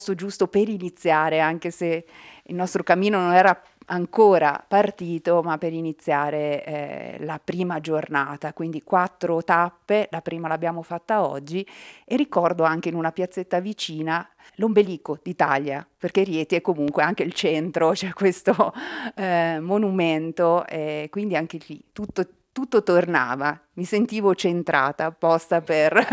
giusto per iniziare, anche se il nostro cammino non era ancora partito, ma per iniziare la prima giornata, quindi 4 tappe, la prima l'abbiamo fatta oggi e ricordo anche in una piazzetta vicina l'ombelico d'Italia, perché Rieti è comunque anche il centro, c'è questo monumento, quindi anche lì tutto tornava, mi sentivo centrata apposta per,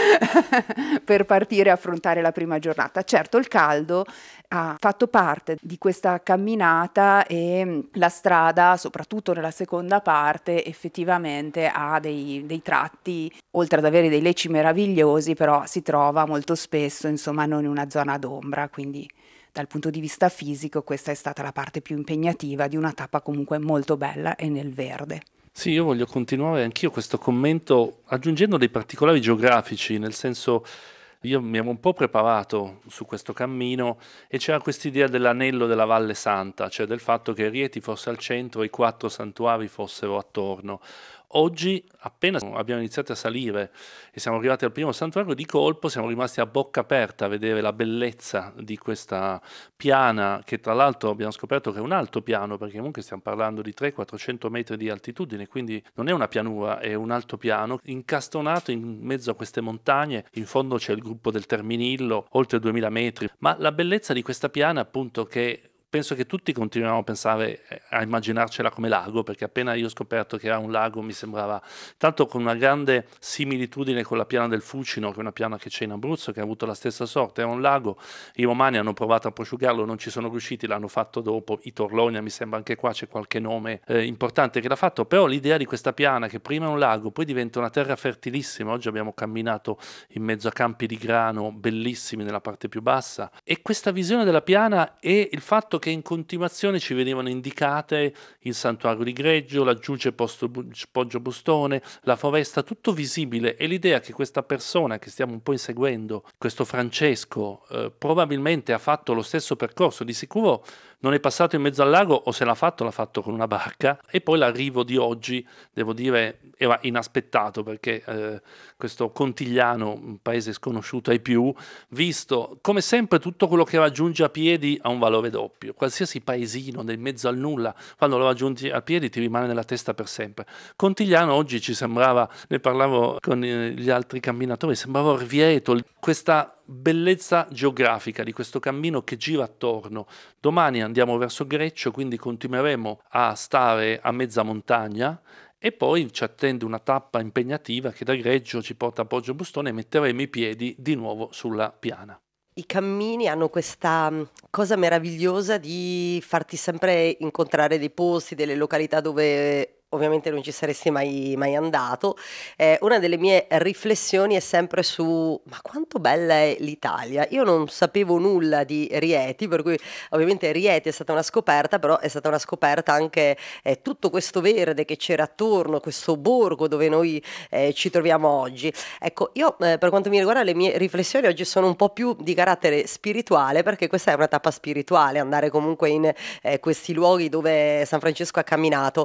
per partire e affrontare la prima giornata. Certo, il caldo ha fatto parte di questa camminata e la strada, soprattutto nella seconda parte, effettivamente ha dei tratti, oltre ad avere dei leci meravigliosi, però si trova molto spesso, insomma, non in una zona d'ombra, quindi dal punto di vista fisico questa è stata la parte più impegnativa di una tappa comunque molto bella e nel verde. Sì, io voglio continuare anch'io questo commento aggiungendo dei particolari geografici, nel senso io mi ero un po' preparato su questo cammino e c'era quest'idea dell'anello della Valle Santa, cioè del fatto che Rieti fosse al centro e i 4 santuari fossero attorno. Oggi, appena abbiamo iniziato a salire e siamo arrivati al primo santuario, di colpo siamo rimasti a bocca aperta a vedere la bellezza di questa piana, che tra l'altro abbiamo scoperto che è un altopiano, perché comunque stiamo parlando di 300-400 metri di altitudine, quindi non è una pianura, è un altopiano, incastonato in mezzo a queste montagne, in fondo c'è il gruppo del Terminillo, oltre 2000 metri, ma la bellezza di questa piana appunto che penso che tutti continuiamo a pensare, a immaginarcela come lago, perché appena io ho scoperto che era un lago mi sembrava, tanto con una grande similitudine con la piana del Fucino, che è una piana che c'è in Abruzzo, che ha avuto la stessa sorte, era un lago, i romani hanno provato a prosciugarlo, non ci sono riusciti, l'hanno fatto dopo, i Torlonia, mi sembra anche qua c'è qualche nome importante che l'ha fatto, però l'idea di questa piana che prima è un lago, poi diventa una terra fertilissima, oggi abbiamo camminato in mezzo a campi di grano bellissimi nella parte più bassa, e questa visione della piana e il fatto che in continuazione ci venivano indicate il santuario di Greggio, la Giuge Poggio Bustone, la foresta, tutto visibile, e l'idea che questa persona che stiamo un po' inseguendo, questo Francesco, probabilmente ha fatto lo stesso percorso, di sicuro non è passato in mezzo al lago, o se l'ha fatto con una barca, e poi l'arrivo di oggi, devo dire, era inaspettato, perché questo Contigliano, un paese sconosciuto ai più, visto come sempre tutto quello che raggiungi a piedi ha un valore doppio, qualsiasi paesino nel mezzo al nulla, quando lo raggiungi a piedi ti rimane nella testa per sempre. Contigliano oggi ci sembrava, ne parlavo con gli altri camminatori, sembrava Orvieto, questa bellezza geografica di questo cammino che gira attorno. Domani andiamo verso Greccio, quindi continueremo a stare a mezza montagna e poi ci attende una tappa impegnativa che da Greggio ci porta a Poggio Bustone e metteremo i piedi di nuovo sulla piana. I cammini hanno questa cosa meravigliosa di farti sempre incontrare dei posti, delle località dove ovviamente non ci saresti mai andato. Una delle mie riflessioni è sempre su: ma quanto bella è l'Italia. Io non sapevo nulla di Rieti, per cui ovviamente Rieti è stata una scoperta, però è stata una scoperta anche tutto questo verde che c'era attorno, questo borgo dove noi ci troviamo oggi. Ecco, io per quanto mi riguarda le mie riflessioni oggi sono un po' più di carattere spirituale, perché questa è una tappa spirituale, andare comunque in questi luoghi dove San Francesco ha camminato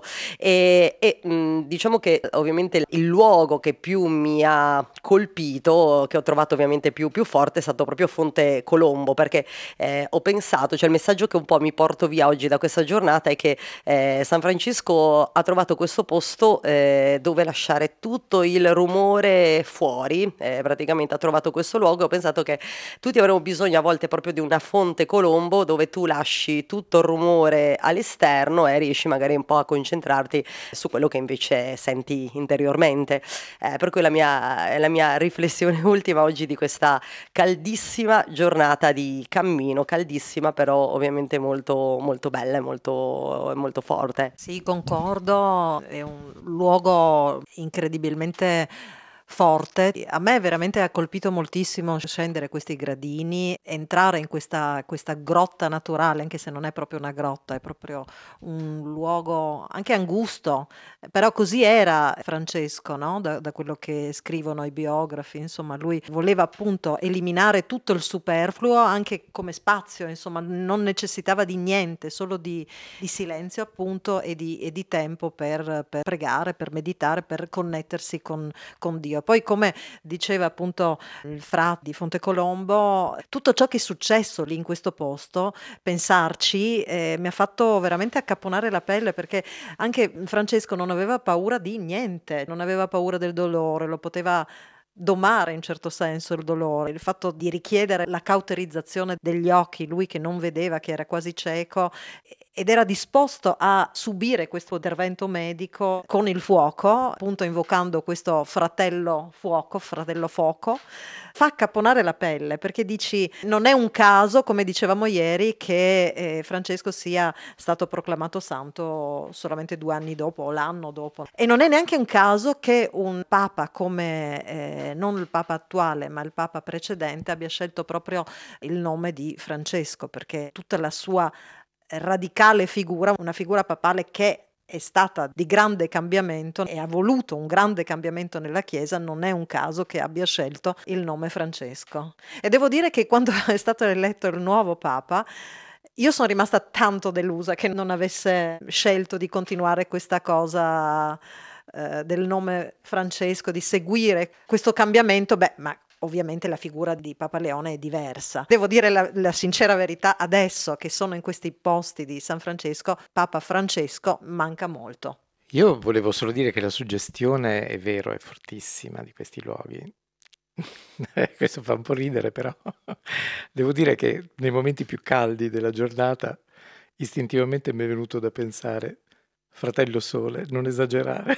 diciamo che ovviamente il luogo che più mi ha colpito, che ho trovato ovviamente più forte, è stato proprio Fonte Colombo, perché ho pensato, cioè il messaggio che un po' mi porto via oggi da questa giornata è che San Francesco ha trovato questo posto dove lasciare tutto il rumore fuori, praticamente ha trovato questo luogo e ho pensato che tutti avremo bisogno a volte proprio di una fonte Colombo dove tu lasci tutto il rumore all'esterno e riesci magari un po' a concentrarti su quello che invece senti interiormente. Per cui è la mia riflessione ultima oggi di questa caldissima giornata di cammino, caldissima però ovviamente molto, molto bella e molto forte. Sì, concordo, è un luogo incredibilmente forte. A me veramente ha colpito moltissimo scendere questi gradini, entrare in questa grotta naturale, anche se non è proprio una grotta, è proprio un luogo anche angusto, però così era Francesco, no? Da quello che scrivono i biografi, insomma, lui voleva appunto eliminare tutto il superfluo, anche come spazio, insomma, non necessitava di niente, solo di silenzio appunto e di tempo per pregare, per meditare, per connettersi con Dio. Dio. Poi, come diceva appunto il Fra di Fontecolombo, tutto ciò che è successo lì in questo posto, pensarci, mi ha fatto veramente accapponare la pelle, perché anche Francesco non aveva paura di niente, non aveva paura del dolore, lo poteva domare in certo senso il dolore, il fatto di richiedere la cauterizzazione degli occhi, lui che non vedeva, che era quasi cieco, ed era disposto a subire questo intervento medico con il fuoco, appunto invocando questo fratello fuoco, fa accapponare la pelle, perché dici, non è un caso, come dicevamo ieri, che Francesco sia stato proclamato santo solamente 2 anni dopo, o l'anno dopo. E non è neanche un caso che un papa come, non il papa attuale, ma il papa precedente, abbia scelto proprio il nome di Francesco, perché tutta la sua radicale figura, una figura papale che è stata di grande cambiamento e ha voluto un grande cambiamento nella Chiesa, non è un caso che abbia scelto il nome Francesco. E devo dire che quando è stato eletto il nuovo Papa, io sono rimasta tanto delusa che non avesse scelto di continuare questa cosa del nome Francesco, di seguire questo cambiamento. Beh, ma ovviamente la figura di Papa Leone è diversa. Devo dire la sincera verità, adesso che sono in questi posti di San Francesco, Papa Francesco manca molto. Io volevo solo dire che la suggestione, è vero, è fortissima di questi luoghi. Questo fa un po' ridere, però devo dire che nei momenti più caldi della giornata istintivamente mi è venuto da pensare, fratello sole, non esagerare.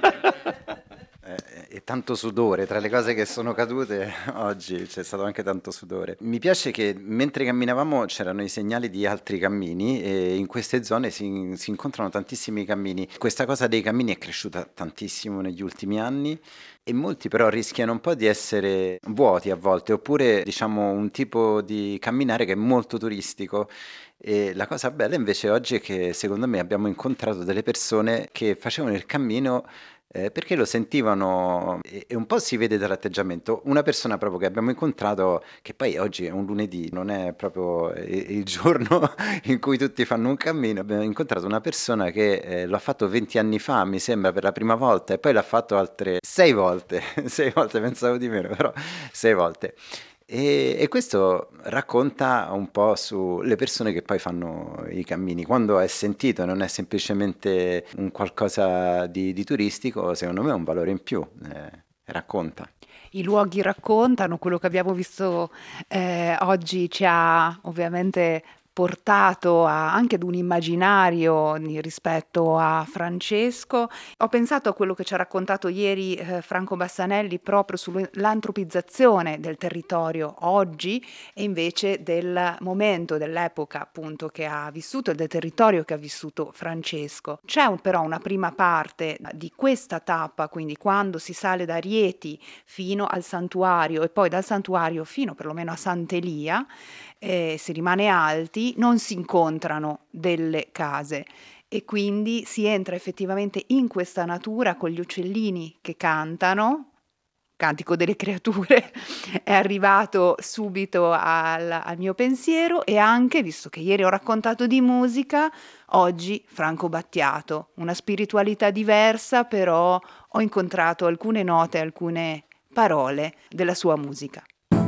E tanto sudore, tra le cose che sono cadute oggi c'è stato anche tanto sudore. Mi piace che mentre camminavamo c'erano i segnali di altri cammini e in queste zone si incontrano tantissimi cammini. Questa cosa dei cammini è cresciuta tantissimo negli ultimi anni e molti però rischiano un po' di essere vuoti a volte, oppure diciamo un tipo di camminare che è molto turistico. E la cosa bella invece oggi è che secondo me abbiamo incontrato delle persone che facevano il cammino perché lo sentivano e un po' si vede dall'atteggiamento. Una persona proprio che abbiamo incontrato, che poi oggi è un lunedì, non è proprio il giorno in cui tutti fanno un cammino, abbiamo incontrato una persona che lo ha fatto 20 anni fa, mi sembra, per la prima volta, e poi l'ha fatto altre 6 volte, 6 volte, pensavo di meno, però 6 volte. E questo racconta un po' sulle persone che poi fanno i cammini. Quando è sentito e non è semplicemente un qualcosa di turistico, secondo me è un valore in più, racconta. I luoghi raccontano, quello che abbiamo visto oggi ci ha ovviamente portato anche ad un immaginario rispetto a Francesco. Ho pensato a quello che ci ha raccontato ieri Franco Bassanelli proprio sull'antropizzazione del territorio oggi e invece del momento, dell'epoca appunto che ha vissuto, del territorio che ha vissuto Francesco. C'è però una prima parte di questa tappa, quindi quando si sale da Rieti fino al santuario e poi dal santuario fino perlomeno a Sant'Elia, si rimane alti, non si incontrano delle case e quindi si entra effettivamente in questa natura con gli uccellini che cantano, Cantico delle creature è arrivato subito al mio pensiero, e anche, visto che ieri ho raccontato di musica, oggi Franco Battiato, una spiritualità diversa, però ho incontrato alcune note, alcune parole della sua musica.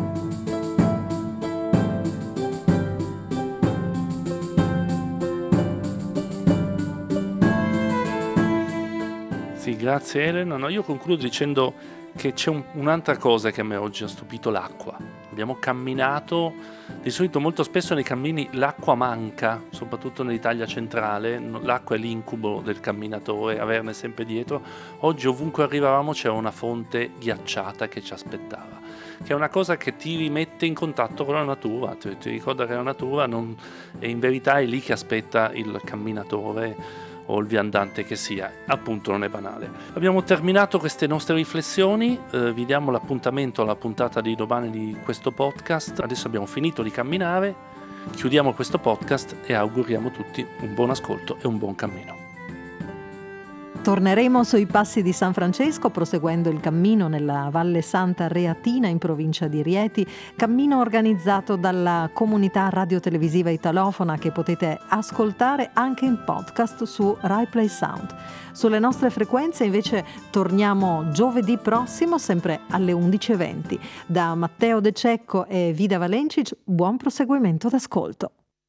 Sì, grazie Elena. No, io concludo dicendo che c'è un'altra cosa che a me oggi ha stupito: l'acqua. Abbiamo camminato, di solito molto spesso nei cammini l'acqua manca, soprattutto nell'Italia centrale, l'acqua è l'incubo del camminatore, averne sempre dietro. Oggi ovunque arrivavamo c'era una fonte ghiacciata che ci aspettava, che è una cosa che ti rimette in contatto con la natura, ti ricorda che la natura è in verità è lì che aspetta il camminatore o il viandante che sia, appunto non è banale. Abbiamo terminato queste nostre riflessioni, vi diamo l'appuntamento alla puntata di domani di questo podcast. Adesso abbiamo finito di camminare, chiudiamo questo podcast e auguriamo tutti un buon ascolto e un buon cammino. torneremo sui passi di San Francesco proseguendo il cammino nella Valle Santa Reatina in provincia di Rieti, cammino organizzato dalla comunità radiotelevisiva italofona che potete ascoltare anche in podcast su Rai Play Sound. Sulle nostre frequenze invece torniamo giovedì prossimo sempre alle 11:20. Da Matteo De Cecco e Vida Valencic, buon proseguimento d'ascolto.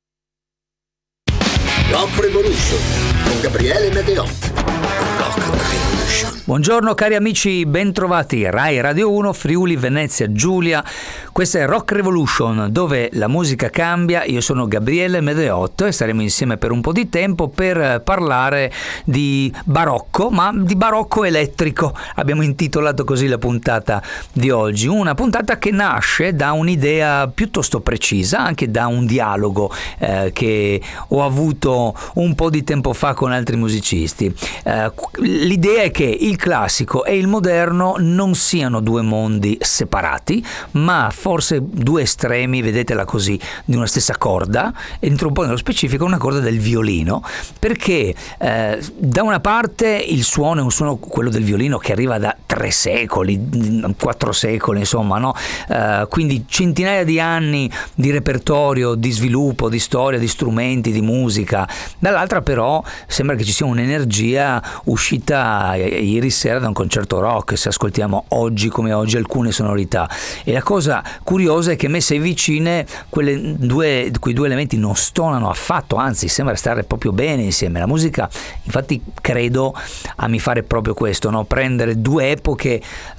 Rock Revolution con Gabriele Medeotti. Rock Revolution. Buongiorno cari amici, bentrovati. Rai Radio 1, Friuli, Venezia, Giulia. Questa è Rock Revolution, dove la musica cambia. Io sono Gabriele Medeotto e saremo insieme per un po' di tempo per parlare di barocco, ma di barocco elettrico. Abbiamo intitolato così la puntata di oggi. Una puntata che nasce da un'idea piuttosto precisa, anche da un dialogo che ho avuto un po' di tempo fa con altri musicisti. L'idea è che il classico e il moderno non siano due mondi separati, ma forse due estremi, vedetela così, di una stessa corda. Entro un po' nello specifico, una corda del violino, perché da una parte il suono è un suono, quello del violino, che arriva da 3 secoli, 4 secoli, insomma, no? Quindi centinaia di anni di repertorio, di sviluppo, di storia, di strumenti, di musica. Dall'altra però sembra che ci sia un'energia uscita ieri sera da un concerto rock, se ascoltiamo oggi come oggi alcune sonorità. E la cosa curiosa è che messe vicine quei due elementi non stonano affatto, anzi sembra stare proprio bene insieme. La musica infatti credo ami fare proprio questo, no? Prendere due epoche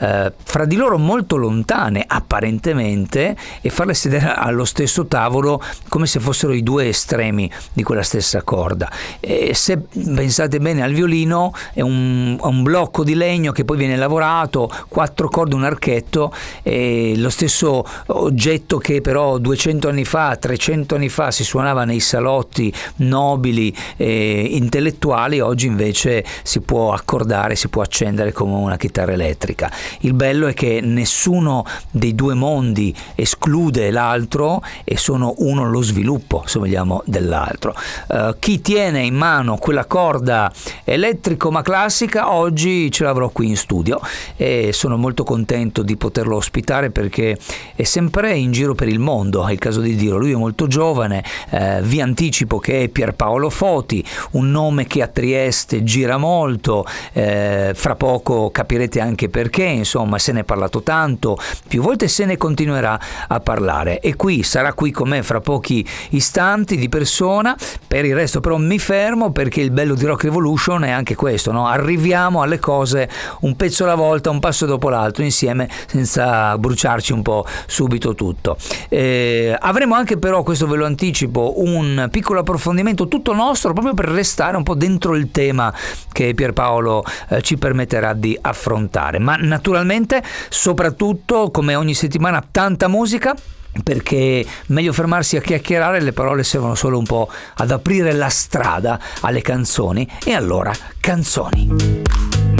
fra di loro molto lontane apparentemente e farle sedere allo stesso tavolo come se fossero i due estremi di quella stessa corda. E se pensate bene al violino, è un blocco di legno che poi viene lavorato, 4 corde, un archetto, e lo stesso oggetto che però 200 anni fa, 300 anni fa si suonava nei salotti nobili e intellettuali, oggi invece si può accordare, si può accendere come una chitarra elettrica. Il bello è che nessuno dei due mondi esclude l'altro e sono uno lo sviluppo, se vogliamo, dell'altro. Chi tiene in mano quella corda elettrico ma classica oggi ce l'avrò qui in studio e sono molto contento di poterlo ospitare, perché è sempre in giro per il mondo, è il caso di dirlo. Lui è molto giovane, vi anticipo che è Pierpaolo Foti, un nome che a Trieste gira molto, fra poco capirete anche perché, insomma se ne è parlato tanto, più volte se ne continuerà a parlare, e sarà qui con me fra pochi istanti di persona. Per il resto però mi fermo, perché il bello di Rock Revolution è anche questo, no? Arriviamo alle cose un pezzo alla volta, un passo dopo l'altro insieme, senza bruciarci un po' subito tutto. Avremo anche però, questo ve lo anticipo, un piccolo approfondimento tutto nostro, proprio per restare un po' dentro il tema che Pierpaolo ci permetterà di affrontare, ma naturalmente soprattutto come ogni settimana tanta musica, perché meglio fermarsi a chiacchierare, le parole servono solo un po' ad aprire la strada alle canzoni, e allora canzoni.